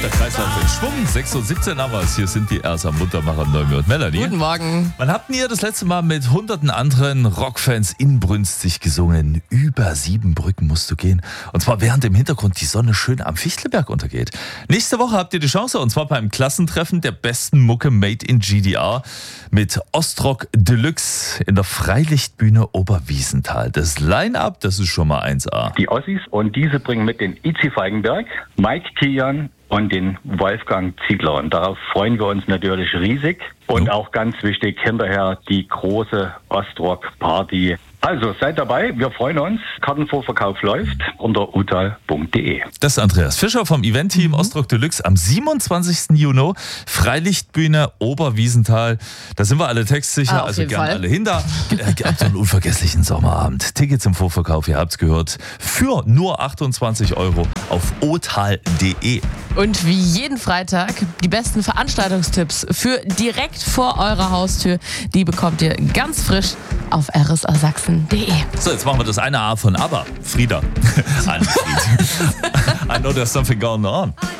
Der Kreislauf in Schwung. 6:17 Uhr haben wir es. Hier sind die Ersa Muntermacher, Neumi und Melanie. Guten Morgen. Wann habt ihr das letzte Mal mit hunderten anderen Rockfans inbrünstig gesungen? Über 7 Brücken musst du gehen. Und zwar während im Hintergrund die Sonne schön am Fichtelberg untergeht. Nächste Woche habt ihr die Chance, und zwar beim Klassentreffen der besten Mucke Made in GDR mit Ostrock Deluxe in der Freilichtbühne Oberwiesenthal. Das Line-Up, das ist schon mal 1A. Die Ossis, und diese bringen mit den Izi Feigenberg, Mike Kian und den Wolfgang Ziegler. Und darauf freuen wir uns natürlich riesig. Und auch ganz wichtig, hinterher die große Ostrock-Party. Also seid dabei, wir freuen uns. Kartenvorverkauf läuft unter utal.de. Das ist Andreas Fischer vom Event-Team Ostrock Deluxe am 27. Juni. Freilichtbühne Oberwiesenthal. Da sind wir alle textsicher, also gerne alle hin da. Habt so einen unvergesslichen Sommerabend. Tickets im Vorverkauf, ihr habt's gehört, für nur 28 € auf otal.de. Und wie jeden Freitag die besten Veranstaltungstipps für direkt vor eurer Haustür, die bekommt ihr ganz frisch auf rsasachsen.de. So, jetzt machen wir das eine A von ABBA. Frieda. Anfried. I know there's something going on.